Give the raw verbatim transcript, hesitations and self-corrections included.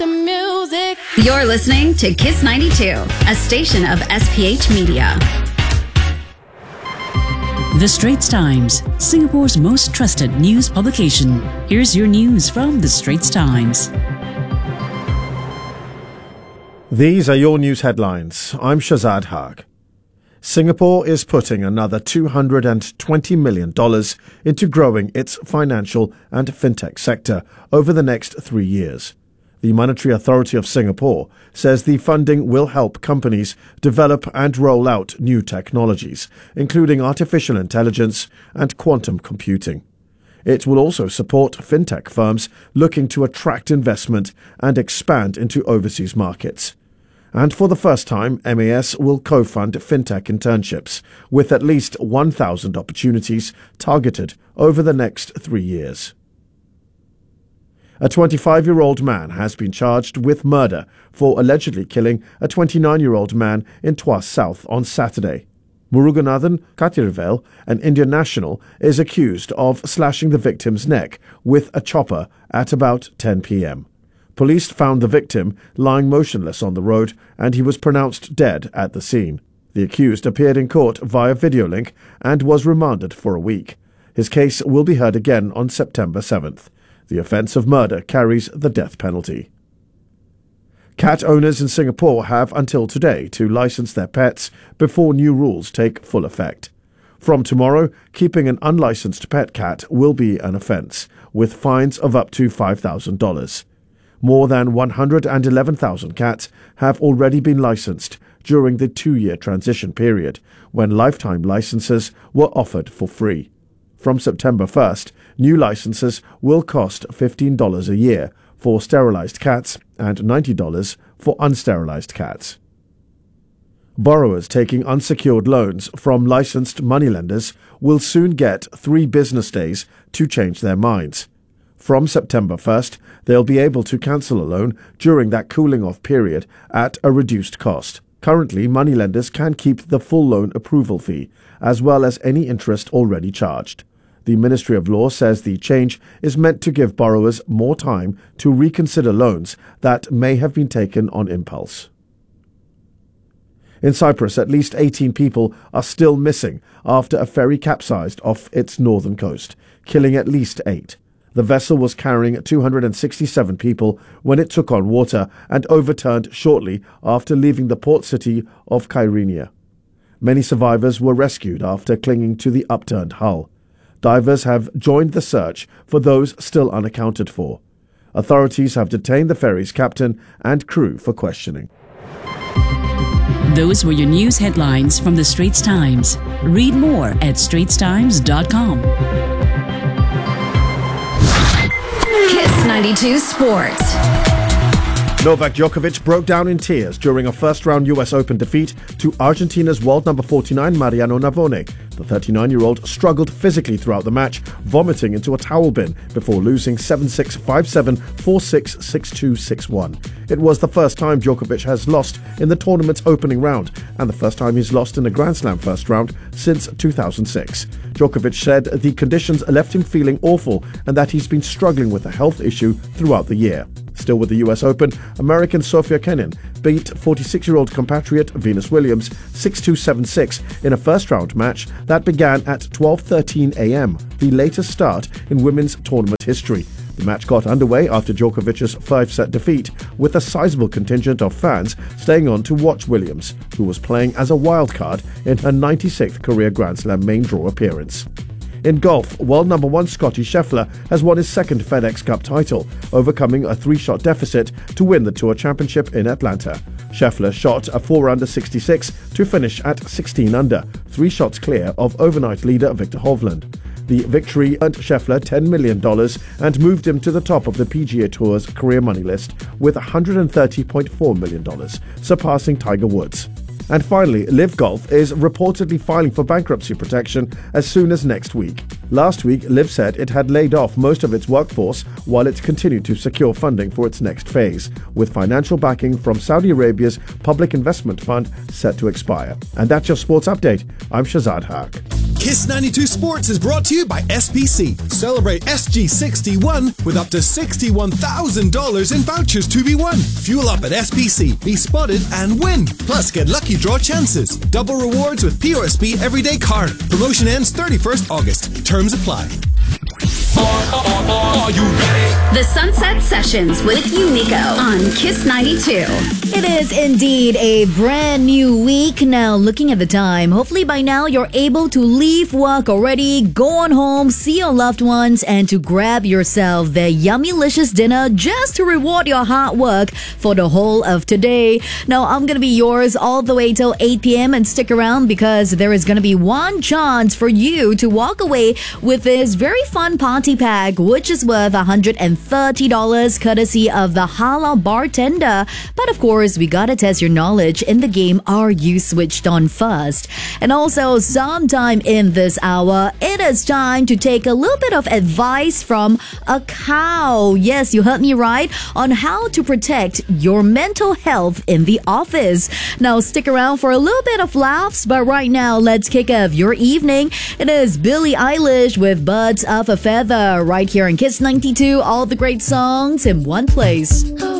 the music. You're listening to Kiss ninety-two, a station of S P H Media. The Straits Times, Singapore's most trusted news publication. Here's your news from The Straits Times. These are your news headlines. I'm Shazad Haq. Singapore is putting another two hundred twenty million dollars into growing its financial and fintech sector over the next three years. The Monetary Authority of Singapore says the funding will help companies develop and roll out new technologies, including artificial intelligence and quantum computing. It will also support fintech firms looking to attract investment and expand into overseas markets. And for the first time, M A S will co-fund fintech internships with at least one thousand opportunities targeted over the next three years. A twenty-five-year-old man has been charged with murder for allegedly killing a twenty-nine-year-old man in Tuas South on Saturday. Muruganathan Kathirvel, an Indian national, is accused of slashing the victim's neck with a chopper at about ten p.m. Police found the victim lying motionless on the road and he was pronounced dead at the scene. The accused appeared in court via video link and was remanded for a week. His case will be heard again on September seventh. The offence of murder carries the death penalty. Cat owners in Singapore have until today to license their pets before new rules take full effect. From tomorrow, keeping an unlicensed pet cat will be an offence, with fines of up to five thousand dollars. More than one hundred eleven thousand cats have already been licensed during the two-year transition period, when lifetime licenses were offered for free. From September first, new licenses will cost fifteen dollars a year for sterilized cats and ninety dollars for unsterilized cats. Borrowers taking unsecured loans from licensed moneylenders will soon get three business days to change their minds. From September first, they'll be able to cancel a loan during that cooling-off period at a reduced cost. Currently, moneylenders can keep the full loan approval fee, as well as any interest already charged. The Ministry of Law says the change is meant to give borrowers more time to reconsider loans that may have been taken on impulse. In Cyprus, at least eighteen people are still missing after a ferry capsized off its northern coast, killing at least eight. The vessel was carrying two hundred sixty-seven people when it took on water and overturned shortly after leaving the port city of Kyrenia. Many survivors were rescued after clinging to the upturned hull. Divers have joined the search for those still unaccounted for. Authorities have detained the ferry's captain and crew for questioning. Those were your news headlines from The Straits Times. Read more at straits times dot com. Kiss ninety-two Sports. Novak Djokovic broke down in tears during a first-round U S Open defeat to Argentina's world number forty-nine Mariano Navone. The thirty-nine-year-old struggled physically throughout the match, vomiting into a towel bin before losing seven six, five seven, four six, six two, six one. It was the first time Djokovic has lost in the tournament's opening round and the first time he's lost in a Grand Slam first round since two thousand six. Djokovic said the conditions left him feeling awful and that he's been struggling with a health issue throughout the year. Still with the U S Open, American Sofia Kenin beat forty-six-year-old compatriot Venus Williams six two, seven six in a first-round match that began at twelve thirteen a.m., the latest start in women's tournament history. The match got underway after Djokovic's five-set defeat, with a sizable contingent of fans staying on to watch Williams, who was playing as a wildcard in her ninety-sixth career Grand Slam main draw appearance. In golf, world number one Scottie Scheffler has won his second FedEx Cup title, overcoming a three-shot deficit to win the Tour Championship in Atlanta. Scheffler shot a four under sixty-six to finish at sixteen under, three shots clear of overnight leader Victor Hovland. The victory earned Scheffler ten million dollars and moved him to the top of the P G A Tour's career money list with one hundred thirty point four million dollars, surpassing Tiger Woods. And finally, Liv Golf is reportedly filing for bankruptcy protection as soon as next week. Last week, Liv said it had laid off most of its workforce while it continued to secure funding for its next phase, with financial backing from Saudi Arabia's Public Investment Fund set to expire. And that's your sports update. I'm Shazad Haq. Kiss ninety-two Sports is brought to you by S P C. Celebrate S G sixty-one with up to sixty-one thousand dollars in vouchers to be won. Fuel up at S P C, be spotted and win. Plus, get lucky draw chances. Double rewards with P O S B Everyday Card. Promotion ends thirty-first August. Terms apply. Are you ready? The Sunset Sessions with Unico on Kiss ninety-two. It is indeed a brand new week. Now, looking at the time, hopefully by now you're able to leave work already, go on home, see your loved ones, and to grab yourself their yummy-licious dinner just to reward your hard work for the whole of today. Now, I'm going to be yours all the way till eight p.m. and stick around because there is going to be one chance for you to walk away with this very fun party pack, which is worth one hundred thirty dollars courtesy of the Halal Bartender. But of course, we gotta test your knowledge in the game Are You Switched On first. And also, sometime in this hour, it is time to take a little bit of advice from a cow. Yes, you heard me right, on how to protect your mental health in the office. Now, stick around for a little bit of laughs, but right now, let's kick off your evening. It is Billie Eilish with Birds of a Feather right here in Kiss ninety-two. All the great songs in one place.